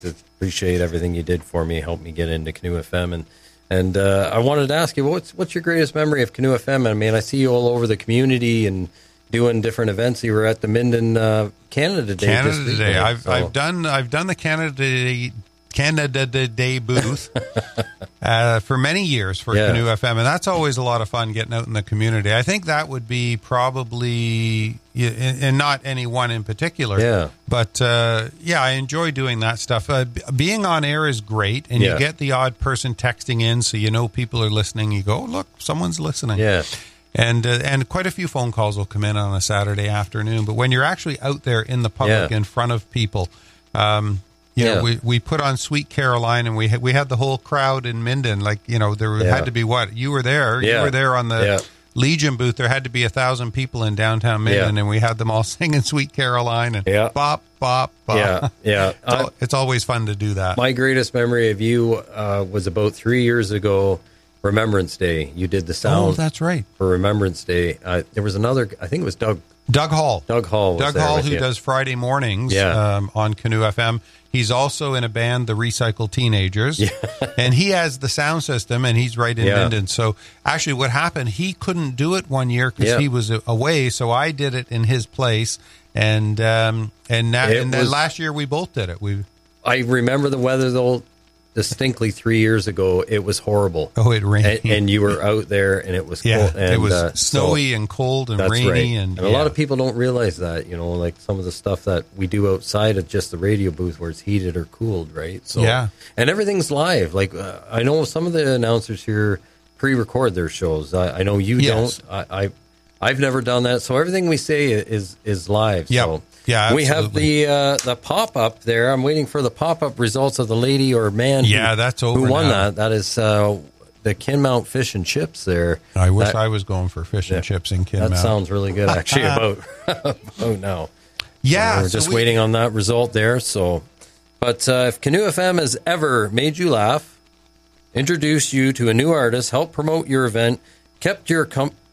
appreciate everything you did for me, helped me get into Canoe FM, and I wanted to ask you, what's your greatest memory of Canoe FM? I mean, I see you all over the community and doing different events. You were at the Minden Canada Day. Canada Day. I've done the Canada Day booth for many years for Canoe FM, and that's always a lot of fun getting out in the community. I think that would be probably, and not any one in particular, but I enjoy doing that stuff. Being on air is great, and you get the odd person texting in, so you know people are listening. You go, oh, look, someone's listening. Yeah. And quite a few phone calls will come in on a Saturday afternoon. But when you're actually out there in the public in front of people, you know, we put on Sweet Caroline, and we had the whole crowd in Minden. Like, you know, there had to be you were there. You were there on the Legion booth. There had to be 1,000 people in downtown Minden, and we had them all singing Sweet Caroline and bop, bop, bop. It's always fun to do that. My greatest memory of you was about 3 years ago. Remembrance Day. You did the sound. Oh, that's right. For Remembrance Day. There was another, I think it was Doug Hall. Doug Hall, who does Friday mornings on Canoe FM. He's also in a band, the Recycle Teenagers. And he has the sound system, and he's right in Minden. So actually what happened, he couldn't do it one year because he was away, so I did it in his place. And then last year we both did it. I remember the weather, though, distinctly 3 years ago. It was horrible. Oh, it rained. And you were out there, and it was cold. And, it was snowy and cold and rainy. Right. And a lot of people don't realize that, you know, like some of the stuff that we do outside of just the radio booth where it's heated or cooled, right? So, and everything's live. Like, I know some of the announcers here pre-record their shows. I know you don't. I've never done that. So everything we say is live. So. Yeah, we have the pop-up there. I'm waiting for the pop-up results of the lady or man that's over who won now. That is the Kinmount Fish and Chips there. I wish I was going for fish and chips in Kinmount. That sounds really good, actually, about now. Yeah. So we're just waiting on that result there. So, but if Canoe FM has ever made you laugh, introduced you to a new artist, helped promote your event, kept you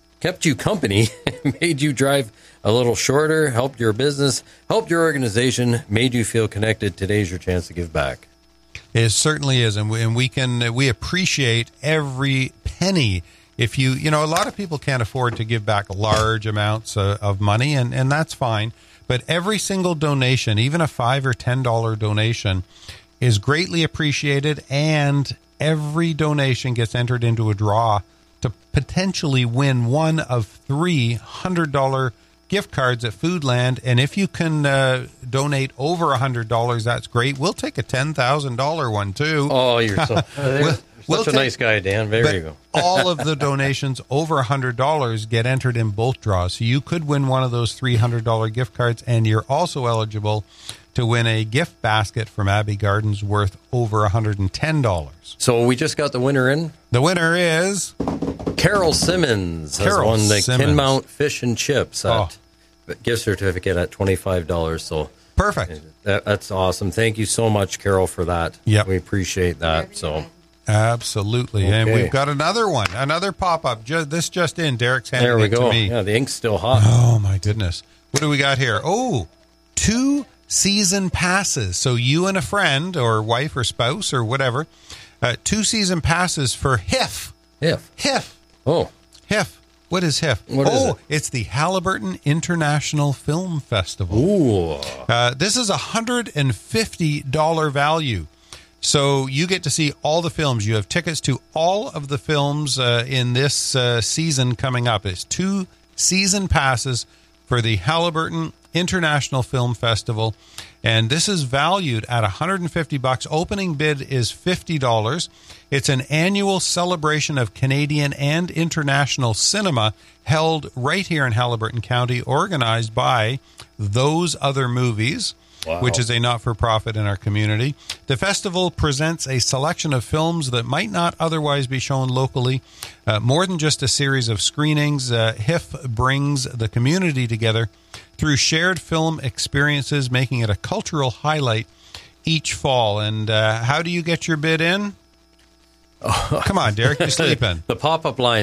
company, made you drive a little shorter, helped your business, helped your organization, made you feel connected, today's your chance to give back. It certainly is, and we appreciate every penny. If you know, a lot of people can't afford to give back large amounts of money, and that's fine. But every single donation, even a $5 or $10 donation, is greatly appreciated, and every donation gets entered into a draw to potentially win one of 3 $100 gift cards at Foodland. And if you can donate over $100, that's great. We'll take a $10,000 one too. Oh, you're such a nice guy, Dan. There you go. All of the donations over $100 get entered in both draws. So you could win one of those $300 gift cards, and you're also eligible to win a gift basket from Abbey Gardens worth over $110. So we just got the winner in? The winner is Carol Simmons has won the Kinmount Fish and Chips gift certificate at $25. So perfect. That's awesome. Thank you so much, Carol, for that. Yeah, we appreciate that. So absolutely. Okay. And we've got another one, another pop-up. This just in. Derek's handing it to me. Yeah, the ink's still hot. Oh my goodness. What do we got here? Oh, 2 season passes. So you and a friend or wife or spouse or whatever, 2 season passes for HIF. HIF. Oh. HIF. What is HIF? What is it? It's the Haliburton International Film Festival. Ooh. This is $150 value. So you get to see all the films. You have tickets to all of the films in this season coming up. It's 2 season passes for the Haliburton International Film Festival, and this is valued at $150. Opening bid is $50. It's an annual celebration of Canadian and international cinema held right here in Haliburton County, organized by Those Other Movies, which is a not-for-profit in our community. The festival presents a selection of films that might not otherwise be shown locally. More than just a series of screenings, HIF brings the community together through shared film experiences, making it a cultural highlight each fall. And how do you get your bid in? Come on, Derek, you're sleeping. The pop-up line,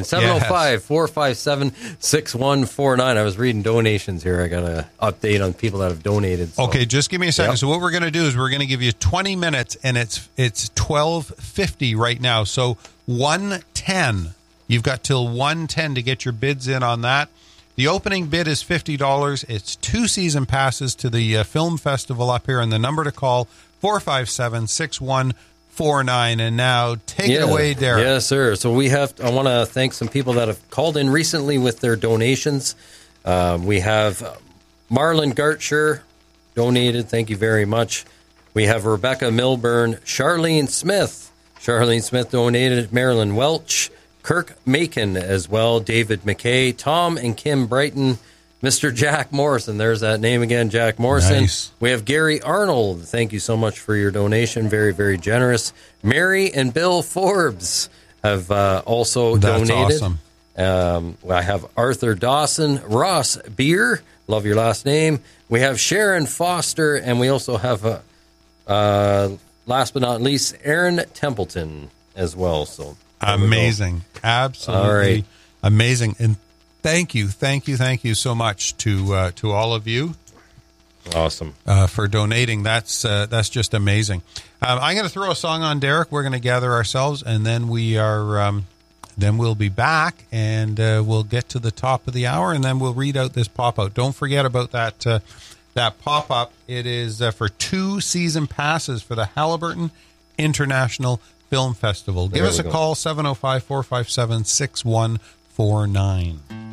705-457-6149. I was reading donations here. I got an update on people that have donated. So. Okay, just give me a second. Yep. So what we're going to do is we're going to give you 20 minutes, and it's $12.50 right now. So 110. You've got till 110 to get your bids in on that. The opening bid is $50. It's 2 season passes to the film festival up here, and the number to call, 457-6149. And now take it away, Derek. Yes, sir. So I want to thank some people that have called in recently with their donations. We have Marlon Gartshire donated. Thank you very much. We have Rebecca Milburn, Charlene Smith. Charlene Smith donated. Marilyn Welch, Kirk Macon as well, David McKay, Tom and Kim Brighton, Mr. Jack Morrison. There's that name again, Jack Morrison. Nice. We have Gary Arnold. Thank you so much for your donation. Very, very generous. Mary and Bill Forbes have also donated. Awesome. I have Arthur Dawson, Ross Beer. Love your last name. We have Sharon Foster, and we also have, last but not least, Aaron Templeton as well. So amazing. Absolutely amazing. And thank you so much to all of you. Awesome. For donating. That's just amazing. I'm going to throw a song on, Derek. We're going to gather ourselves, and then then we'll be back, and we'll get to the top of the hour, and then we'll read out this pop-out. Don't forget about that pop-up. It is for 2 season passes for the Haliburton International Film Festival. Give us a call, 705-457-6149.